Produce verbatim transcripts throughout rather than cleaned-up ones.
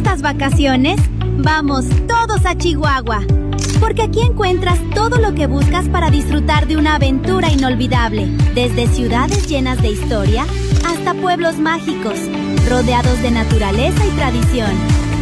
estas vacaciones, vamos todos a Chihuahua. Porque aquí encuentras todo lo que buscas para disfrutar de una aventura inolvidable. Desde ciudades llenas de historia hasta pueblos mágicos, rodeados de naturaleza y tradición.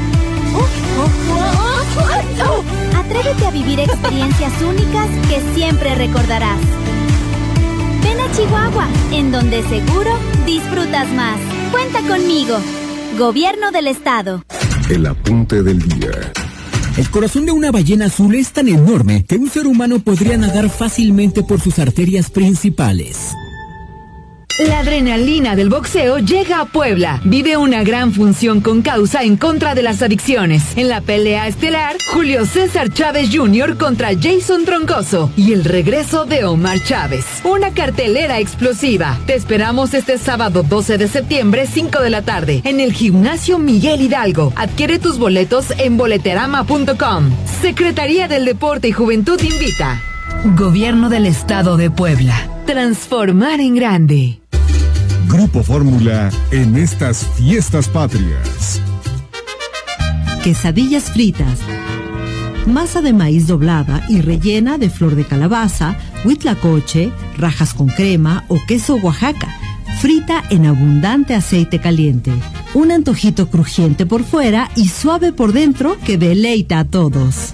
Atrévete a vivir experiencias únicas que siempre recordarás. Ven a Chihuahua, en donde seguro disfrutas más. Cuenta conmigo. Gobierno del Estado. El apunte del día. El corazón de una ballena azul es tan enorme que un ser humano podría nadar fácilmente por sus arterias principales. La adrenalina del boxeo llega a Puebla. Vive una gran función con causa en contra de las adicciones. En la pelea estelar, Julio César Chávez junior contra Jason Troncoso y el regreso de Omar Chávez. Una cartelera explosiva. Te esperamos este sábado doce de septiembre, cinco de la tarde, en el Gimnasio Miguel Hidalgo. Adquiere tus boletos en boleterama punto com. Secretaría del Deporte y Juventud invita. Gobierno del Estado de Puebla. Transformar en grande. Grupo Fórmula en estas fiestas patrias. Quesadillas fritas. Masa de maíz doblada y rellena de flor de calabaza, huitlacoche, rajas con crema o queso Oaxaca. Frita en abundante aceite caliente. Un antojito crujiente por fuera y suave por dentro que deleita a todos.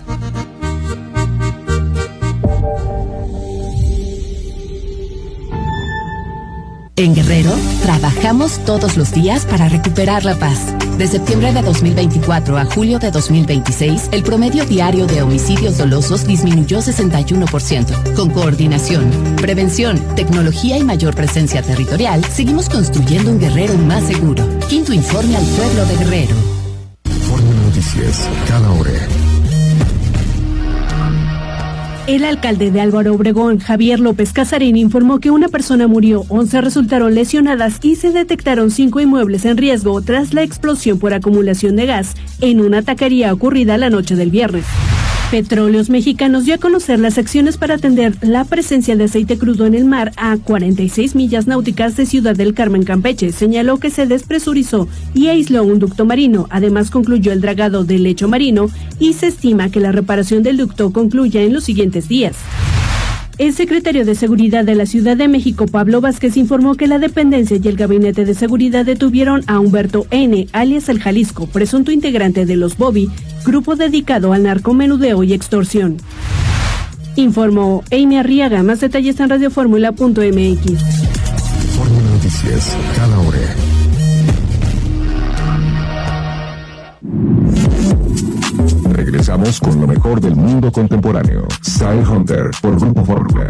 En Guerrero, trabajamos todos los días para recuperar la paz. De septiembre de dos mil veinticuatro a julio de dos mil veintiséis, el promedio diario de homicidios dolosos disminuyó sesenta y uno por ciento. Con coordinación, prevención, tecnología y mayor presencia territorial, seguimos construyendo un Guerrero más seguro. Quinto informe al pueblo de Guerrero. Fórmula Noticias, cada hora. El alcalde de Álvaro Obregón, Javier López Casarín, informó que una persona murió, once resultaron lesionadas y se detectaron cinco inmuebles en riesgo tras la explosión por acumulación de gas en una taquería ocurrida la noche del viernes. Petróleos Mexicanos dio a conocer las acciones para atender la presencia de aceite crudo en el mar a cuarenta y seis millas náuticas de Ciudad del Carmen, Campeche. Señaló que se despresurizó y aisló un ducto marino. Además, concluyó el dragado del lecho marino y se estima que la reparación del ducto concluya en los siguientes días. El secretario de Seguridad de la Ciudad de México, Pablo Vázquez, informó que la dependencia y el Gabinete de Seguridad detuvieron a Humberto N., alias El Jalisco, presunto integrante de los Bobby, grupo dedicado al narcomenudeo y extorsión. Informó Amy Arriaga. Más detalles en radio fórmula punto m x. Fórmula Noticias, cada hora. Regresamos con lo mejor del mundo contemporáneo. Style Hunter por Grupo Fórmula.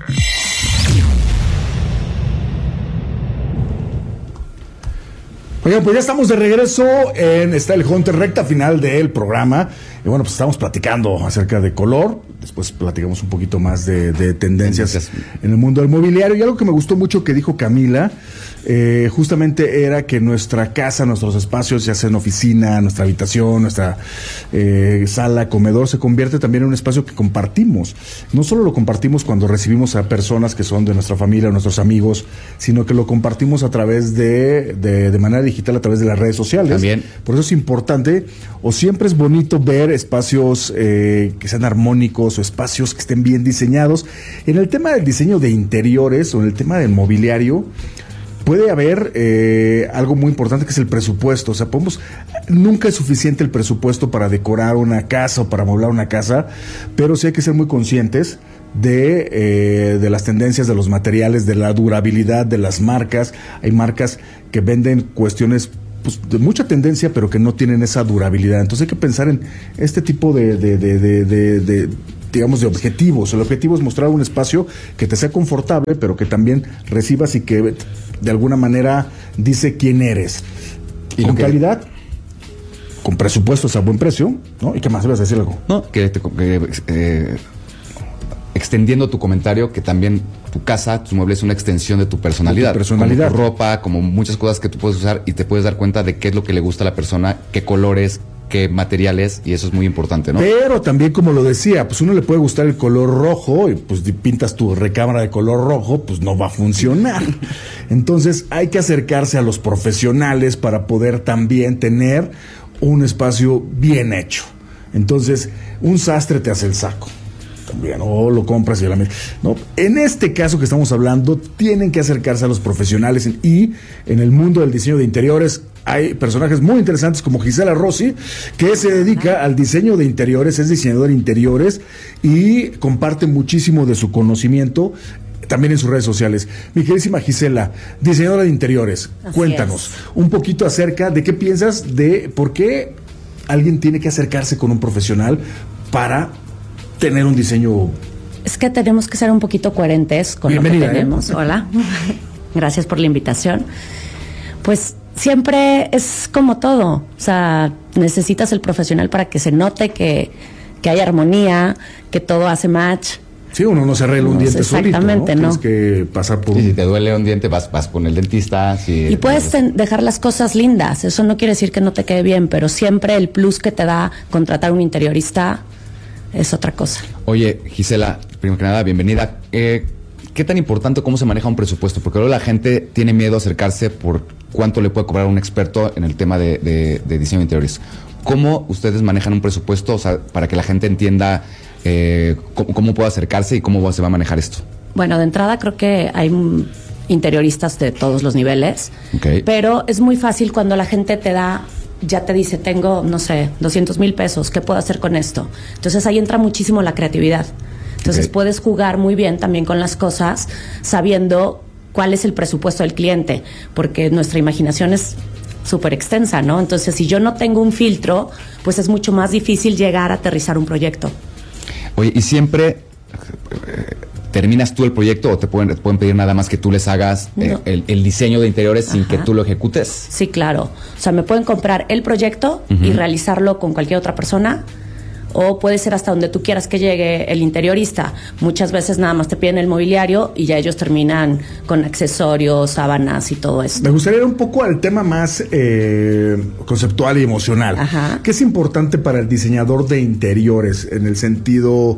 Oigan, pues ya estamos de regreso en Style Hunter, recta final del programa. Y bueno, pues estamos platicando acerca de color. Después platicamos un poquito más de, de tendencias en el mundo del mobiliario. Y algo que me gustó mucho que dijo Camila, eh, justamente era que nuestra casa, nuestros espacios, ya sea en oficina, nuestra habitación, nuestra eh, sala, comedor, se convierte también en un espacio que compartimos. No solo lo compartimos cuando recibimos a personas que son de nuestra familia, nuestros amigos, sino que lo compartimos a través de, de, de manera digital, a través de las redes sociales. También. Por eso es importante, o siempre es bonito ver espacios eh, que sean armónicos o espacios que estén bien diseñados. En el tema del diseño de interiores o en el tema del mobiliario, puede haber eh, algo muy importante que es el presupuesto. O sea, podemos, nunca es suficiente el presupuesto para decorar una casa o para amueblar una casa, pero sí hay que ser muy conscientes de, eh, de las tendencias, de los materiales, de la durabilidad de las marcas. Hay marcas que venden cuestiones pues, de mucha tendencia, pero que no tienen esa durabilidad. Entonces hay que pensar en este tipo de, de, de, de, de, de digamos, de objetivos. El objetivo es mostrar un espacio que te sea confortable, pero que también recibas y que de alguna manera dice quién eres. Y con calidad, con presupuestos a buen precio, ¿no? ¿Y qué más? ¿Ibas a decir algo? No, que, te, que eh, extendiendo tu comentario, que también tu casa, tus muebles, es una extensión de tu personalidad. Tu personalidad. Como tu ropa, como muchas cosas que tú puedes usar y te puedes dar cuenta de qué es lo que le gusta a la persona, qué colores, qué materiales, y eso es muy importante, ¿no? Pero también, como lo decía, pues uno le puede gustar el color rojo y pues pintas tu recámara de color rojo, pues no va a funcionar. Entonces hay que acercarse a los profesionales para poder también tener un espacio bien hecho. Entonces, un sastre te hace el saco. También, o lo compras y la metes. No, en este caso que estamos hablando, tienen que acercarse a los profesionales y en el mundo del diseño de interiores hay personajes muy interesantes como Gisela Rossi, que se dedica al diseño de interiores, es diseñadora de interiores y comparte muchísimo de su conocimiento también en sus redes sociales. Mi queridísima Gisela, diseñadora de interiores, así cuéntanos es. un poquito acerca de qué piensas de por qué alguien tiene que acercarse con un profesional para tener un diseño. Es que tenemos que ser un poquito coherentes con Bienvenida, lo que tenemos. ¿eh? Hola, gracias por la invitación. Pues siempre es como todo, o sea, necesitas el profesional para que se note que, que hay armonía, que todo hace match. Sí, uno no se arregla un diente exactamente, solito, ¿no? ¿no? Tienes que pasar por... Sí, si te duele un diente, vas, vas con el dentista. Si y puedes ten, dejar las cosas lindas, eso no quiere decir que no te quede bien, pero siempre el plus que te da contratar un interiorista es otra cosa. Oye, Gisela, primero que nada, bienvenida. Eh, ¿Qué tan importante cómo se maneja un presupuesto? Porque luego la gente tiene miedo a acercarse por cuánto le puede cobrar un experto en el tema de, de, de diseño de interiores. ¿Cómo ustedes manejan un presupuesto, o sea, para que la gente entienda eh, cómo, cómo puede acercarse y cómo se va a manejar esto? Bueno, de entrada creo que hay interioristas de todos los niveles, okay. pero es muy fácil cuando la gente te da, ya te dice, tengo, no sé, doscientos mil pesos, ¿qué puedo hacer con esto? Entonces ahí entra muchísimo la creatividad. Entonces okay. puedes jugar muy bien también con las cosas, sabiendo cuál es el presupuesto del cliente, porque nuestra imaginación es súper extensa, ¿no? Entonces, si yo no tengo un filtro, pues es mucho más difícil llegar a aterrizar un proyecto. Oye, ¿y siempre eh, terminas tú el proyecto o te pueden, te pueden pedir nada más que tú les hagas eh, no. el, el diseño de interiores Ajá. sin que tú lo ejecutes? Sí, claro. O sea, me pueden comprar el proyecto uh-huh. y realizarlo con cualquier otra persona, o puede ser hasta donde tú quieras que llegue el interiorista. Muchas veces nada más te piden el mobiliario y ya ellos terminan con accesorios, sábanas y todo eso. Me gustaría ir un poco al tema más eh, conceptual y emocional. Ajá. ¿Qué es importante para el diseñador de interiores en el sentido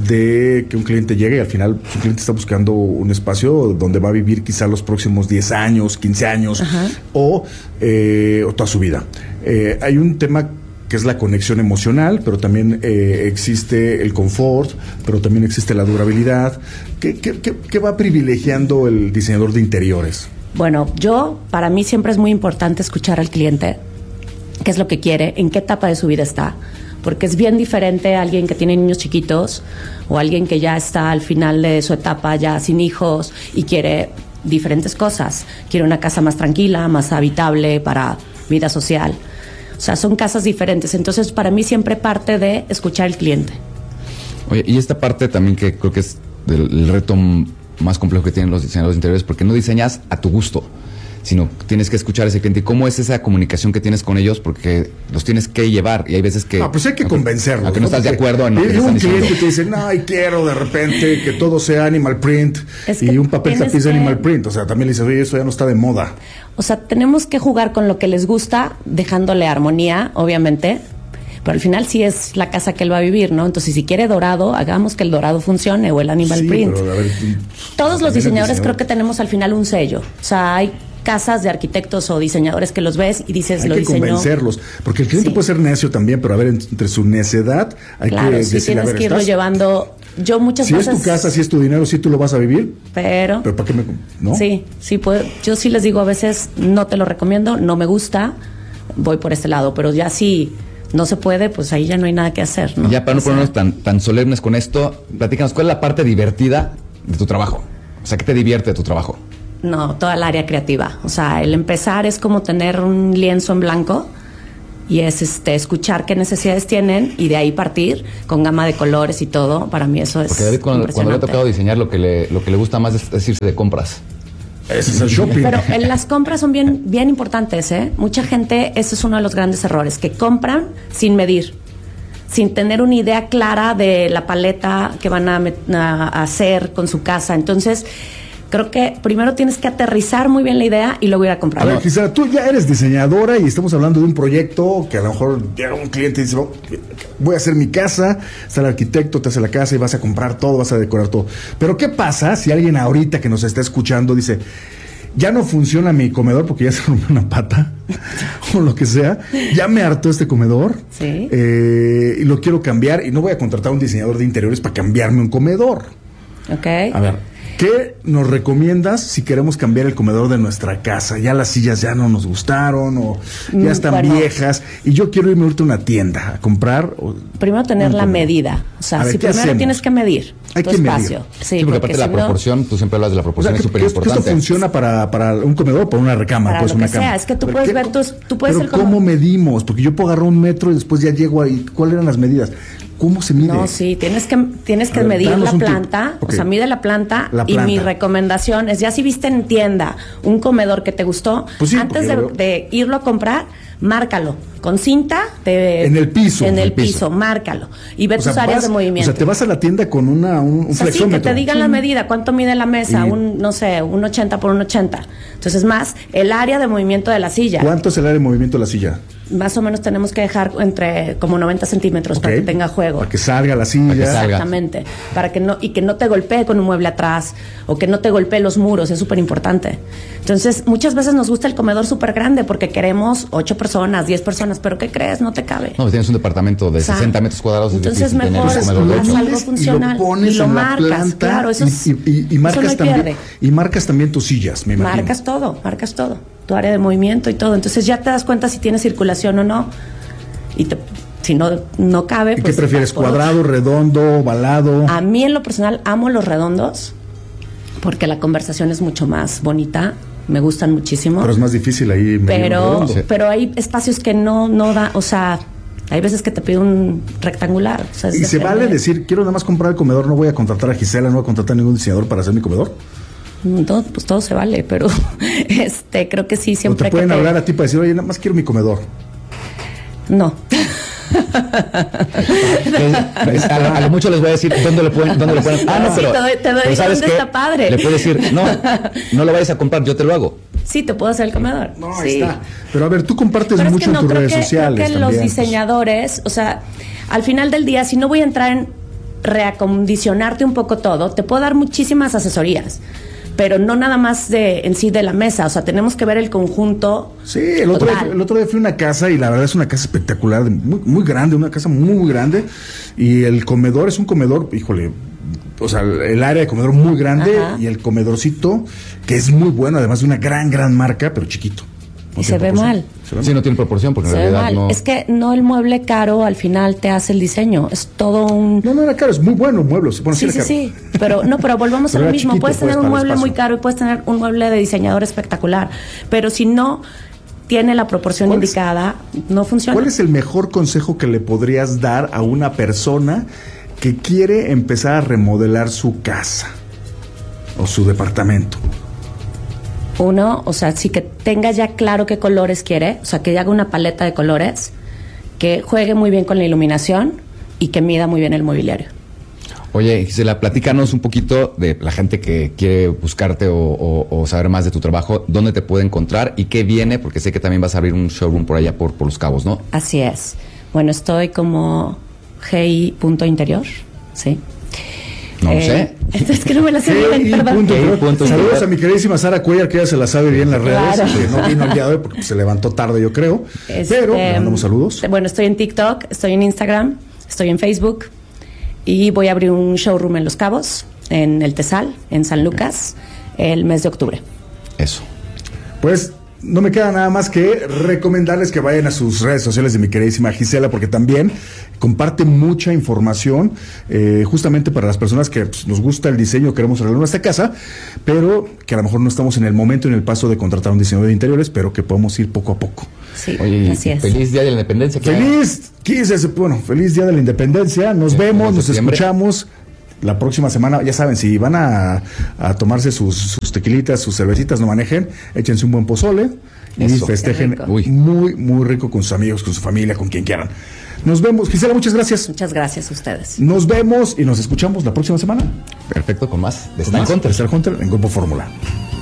de que un cliente llegue y al final su cliente está buscando un espacio donde va a vivir quizá los próximos diez años, quince años o, eh, o toda su vida? Eh, hay un tema que es la conexión emocional, pero también eh, existe el confort, pero también existe la durabilidad. ¿Qué, qué, qué, qué va privilegiando el diseñador de interiores? Bueno, yo, para mí siempre es muy importante escuchar al cliente, qué es lo que quiere, en qué etapa de su vida está, porque es bien diferente a alguien que tiene niños chiquitos o alguien que ya está al final de su etapa, ya sin hijos y quiere diferentes cosas. Quiere una casa más tranquila, más habitable para vida social. O sea, son casas diferentes. Entonces, para mí siempre parte de escuchar al cliente. Oye, y esta parte también que creo que es del, el reto más complejo que tienen los diseñadores de interiores, porque no diseñas a tu gusto, sino tienes que escuchar a ese cliente. ¿Y cómo es esa comunicación que tienes con ellos? Porque los tienes que llevar y hay veces que... No, pues hay que aunque, convencerlos. Aunque no, ¿no? estás de acuerdo en lo que hay están un diciendo. cliente que dice, no, y quiero de repente que todo sea animal print es y un papel tapiz de que... animal print. O sea, también le dices, oye, eso ya no está de moda. O sea, tenemos que jugar con lo que les gusta, dejándole armonía, obviamente, pero al final sí es la casa que él va a vivir, ¿no? Entonces, si quiere dorado, hagamos que el dorado funcione o el animal sí, print. Pero, a ver, todos los diseñadores diseñador. creo que tenemos al final un sello. O sea, hay casas de arquitectos o diseñadores que los ves y dices, hay lo que diseñó. Convencerlos, porque el cliente sí. puede ser necio también, pero a ver, entre su necedad hay claro, que sí decirle, tienes a ver, que irlo ¿estás? llevando. Yo muchas si veces... es tu casa, si es tu dinero, si tú lo vas a vivir, pero... pero ¿para qué me...? ¿no? Sí, sí, puedo, yo sí les digo a veces, no te lo recomiendo, no me gusta, voy por este lado, pero ya si no se puede, pues ahí ya no hay nada que hacer, ¿no? Ya para no o sea, ponernos tan, tan solemnes con esto, platícanos, ¿cuál es la parte divertida de tu trabajo? O sea, ¿qué te divierte de tu trabajo? No, toda el área creativa. O sea, el empezar es como tener un lienzo en blanco y es este escuchar qué necesidades tienen y de ahí partir con gama de colores y todo. Para mí eso es Porque David, cuando, cuando le ha tocado diseñar, lo que le, lo que le gusta más es, es irse de compras. Ese es el shopping. Pero en las compras son bien, bien importantes, ¿eh? Mucha gente, ese es uno de los grandes errores, que compran sin medir, sin tener una idea clara de la paleta que van a, a hacer con su casa. Entonces, creo que primero tienes que aterrizar muy bien la idea y luego ir a comprar. A ver, Gisela, tú ya eres diseñadora y estamos hablando de un proyecto que a lo mejor llega un cliente y dice, oh, voy a hacer mi casa, está el arquitecto, te hace la casa y vas a comprar todo, vas a decorar todo. Pero ¿qué pasa si alguien ahorita que nos está escuchando dice, ya no funciona mi comedor porque ya se rompió una pata o lo que sea, ya me hartó este comedor, sí. eh, y lo quiero cambiar y no voy a contratar a un diseñador de interiores para cambiarme un comedor. Ok. A ver, ¿qué nos recomiendas si queremos cambiar el comedor de nuestra casa? Ya las sillas ya no nos gustaron o ya están bueno. viejas y yo quiero irme ahorita a una tienda a comprar. O, primero tener la medida, o sea, ver, si primero hacemos? tienes que medir Hay tu que espacio. medir. Sí, Sí, porque, porque aparte de la si no, proporción, tú siempre hablas de la o proporción, sea, es que, súper que esto importante. funciona para, para un comedor o para una recámara. Para pues lo una que cama. sea, es que tú Pero puedes ¿qué- ver tus- tú puedes pero ser como- ¿cómo medimos? Porque yo puedo agarrar un metro y después ya llego ahí. ¿Cuáles eran las medidas? ¿Cómo se mide? No, sí, tienes que, tienes que A ver, medir danos la un tip. planta, Ok. o sea, mide la planta, La y mi planta. recomendación es, ya si viste en tienda un comedor que te gustó, Pues sí, antes porque de, yo veo- de irlo a comprar, márcalo, con cinta, de- En el piso. en En el el piso. piso, márcalo, y ve O sea, tus áreas vas- de movimiento. O sea, te vas a la tienda con una, un, un O sea, sí, que flexómetro. te digan la medida, cuánto mide la mesa, Y- un, no sé, un ochenta por un ochenta. Entonces, más el área de movimiento de la silla. ¿Cuánto es el área de movimiento de la silla? Más o menos tenemos que dejar entre como noventa centímetros Ok. para que tenga juego. Para que salga la silla. Para que salga. Exactamente, para que no, y que no te golpee con un mueble atrás o que no te golpee los muros, es súper importante. Entonces, muchas veces nos gusta el comedor súper grande porque queremos ocho personas, diez personas, pero ¿qué crees? No te cabe. No, si tienes un departamento de O sea, sesenta metros cuadrados, es entonces difícil tener mejor un es comedor de haz ocho. algo Mides funcional y lo pones y lo en la marcas, planta claro, eso y, es- y- y- y eso marcas no hay también pierde. y marcas también tus sillas, me imagino. Marcas todo, marcas todo, tu área de movimiento y todo. Entonces ya te das cuenta si tiene circulación o no. Y te- si no, no cabe. ¿Y qué pues, prefieres? por otro. ¿Cuadrado, redondo, ovalado? A mí en lo personal amo los redondos porque la conversación es mucho más bonita. Me gustan muchísimo. Pero es más difícil ahí medir un Pero, redondo. Sí. pero hay espacios que no, no da, o sea, hay veces que te pide un rectangular. O sea, es Y se depende. vale decir, quiero nada más comprar el comedor, no voy a contratar a Gisela, no voy a contratar a ningún diseñador para hacer mi comedor. Todo, pues todo se vale, pero este creo que sí, O siempre te pueden que te- hablar a ti para decir, oye, nada más quiero mi comedor. No. Es- a, lo- a lo mucho les voy a decir dónde lo pueden, dónde lo pueden. Ah, no, Sí, pero, te doy- te doy pero ¿sabes dónde qué? está padre. Le puedes decir, no, no lo vayas a comprar, yo te lo hago. Sí, te puedo hacer el comedor. No, sí. ahí está. Pero a ver, tú compartes Pero es mucho que no, en tus creo redes que, sociales creo que también, los pues. diseñadores, o sea, al final del día, si no voy a entrar en reacondicionarte un poco todo, te puedo dar muchísimas asesorías, pero no nada más de en sí de la mesa, o sea, tenemos que ver el conjunto. Sí, el otro, total. día, el otro día fui a una casa y la verdad es una casa espectacular, de- muy, muy grande, una casa muy, muy grande. Y el comedor es un comedor, híjole, o sea, el área de comedor muy grande. Ajá. Y el comedorcito, que es muy bueno, además de una gran, gran marca, pero chiquito. No Y se tiene ve proporción. mal. Se ve Sí, no tiene proporción porque en Se ve realidad mal. no. Es que no el mueble caro al final te hace el diseño, es todo un... No, no era caro, es muy bueno muebles. Bueno, sí, Sí, era sí, caro. sí, pero no, pero volvamos a Pero lo era mismo. chiquito, Puedes pues, tener un para el mueble muy espacio. caro y puedes tener un mueble de diseñador espectacular, pero si no tiene la proporción ¿Cuál es- indicada, no funciona. ¿Cuál es el mejor consejo que le podrías dar a una persona que quiere empezar a remodelar su casa o su departamento? Uno, o sea, sí que tenga ya claro qué colores quiere, o sea, que ya haga una paleta de colores, que juegue muy bien con la iluminación y que mida muy bien el mobiliario. Oye, Gisela, platícanos un poquito de la gente que quiere buscarte o, o- o saber más de tu trabajo, dónde te puede encontrar y qué viene, porque sé que también vas a abrir un showroom por allá por, por Los Cabos, ¿no? Así es. Bueno, estoy como G I punto interior, ¿sí? No lo Eh, sé. Es que no me la sé bien, Hey, perdón. punto, Hey, pero punto, saludos punto. a mi queridísima Sara Cuellar, que ya se la sabe bien en las redes, Claro. que no vino el día de hoy porque se levantó tarde, yo creo. Este, pero le mandamos saludos. Bueno, estoy en TikTok, estoy en Instagram, estoy en Facebook y voy a abrir un showroom en Los Cabos, en el Tesal, en San Lucas, el mes de octubre. Eso. Pues no me queda nada más que recomendarles que vayan a sus redes sociales de mi queridísima Gisela, porque también comparte mucha información, eh, justamente para las personas que pues, nos gusta el diseño, queremos arreglar nuestra casa, pero que a lo mejor no estamos en el momento, en el paso de contratar a un diseñador de interiores, pero que podemos ir poco a poco. Sí, Oye, así es. feliz Día de la Independencia. que- Feliz, quince, bueno, feliz Día de la Independencia, nos Sí, vemos, en nos septiembre. escuchamos. La próxima semana, ya saben, si van a, a tomarse sus, sus tequilitas, sus cervecitas, no manejen, échense un buen pozole y Eso. festejen Qué rico. Uy. muy, muy rico con sus amigos, con su familia, con quien quieran. Nos vemos. Gisela, muchas gracias. Muchas gracias a ustedes. Nos vemos y nos escuchamos la próxima semana. Perfecto, con más de Con Stan más Hunter. de Star Hunter en Grupo Fórmula.